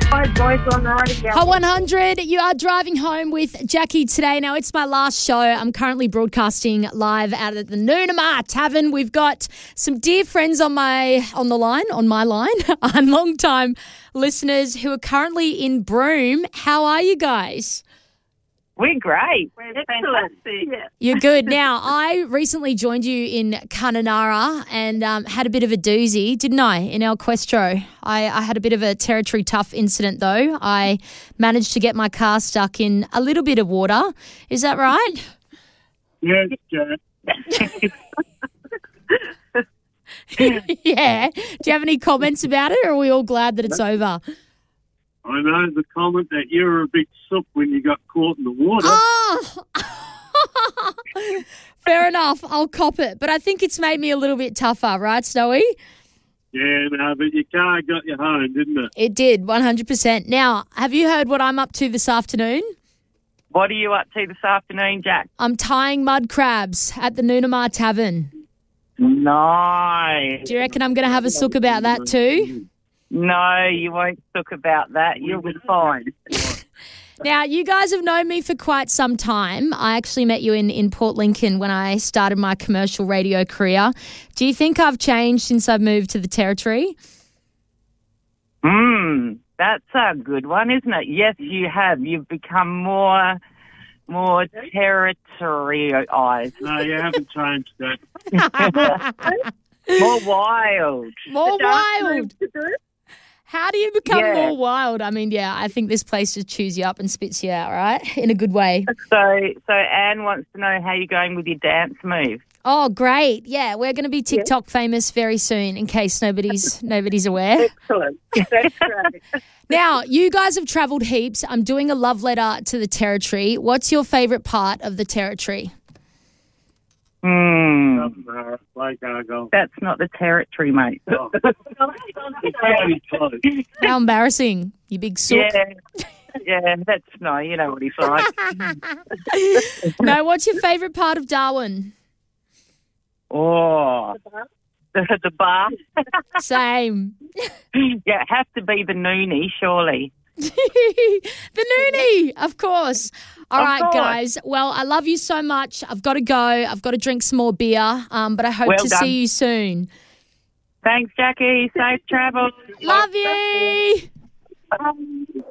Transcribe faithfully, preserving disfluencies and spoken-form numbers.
Hi, Joyce on the radio. Hot one hundred, you are driving home with Jackie today. Now, it's my last show. I'm currently broadcasting live out at the Noonamar Tavern. We've got some dear friends on my on the line, on my line, and long-time listeners who are currently in Broome. How are you guys? We're great. We're fantastic. Yeah. You're good. Now, I recently joined you in Kununurra and um, had a bit of a doozy, didn't I, in El Questro? I, I had a bit of a territory tough incident, though. I managed to get my car stuck in a little bit of water. Is that right? Yes, Jack. Yeah. Do you have any comments about it, or are we all glad that it's over? I know the comment that you were a big sook when you got caught in the water. Oh! Fair enough. I'll cop it. But I think it's made me a little bit tougher, right, Snowy? Yeah, no, but your car got you home, didn't it? It did, one hundred percent. Now, have you heard what I'm up to this afternoon? What are you up to this afternoon, Jack? I'm tying mud crabs at the Noonamar Tavern. Nice. Do you reckon I'm going to have a sook about that too? No, you won't talk about that. You'll be fine. Now, you guys have known me for quite some time. I actually met you in, in Port Lincoln when I started my commercial radio career. Do you think I've changed since I've moved to the Territory? Hmm, that's a good one, isn't it? Yes, you have. You've become more, more territory-ized. No, you haven't changed that. More wild. More wild. How do you become Yeah. more wild? I mean, yeah, I think this place just chews you up and spits you out, right? In a good way. So, so Anne wants to know how you're going with your dance move. Oh, great. Yeah, we're going to be TikTok famous very soon, in case nobody's nobody's aware. Excellent. That's great. Now, you guys have travelled heaps. I'm doing a love letter to the Territory. What's your favourite part of the Territory? Hmm, Uh, Lake Argyle. that's not the territory, mate. Oh. It's very close. How embarrassing, you big sook. Yeah, yeah, that's no, you know what he's like. No, what's your favourite part of Darwin? Oh, the, the bar. Same. Yeah, it has to be the noonie, surely. The noonie, of course. All Of right, course. guys. Well, I love you so much. I've got to go. I've got to drink some more beer, um, but I hope Well to done. see you soon. Thanks, Jackie. Safe travels. Love you. Bye.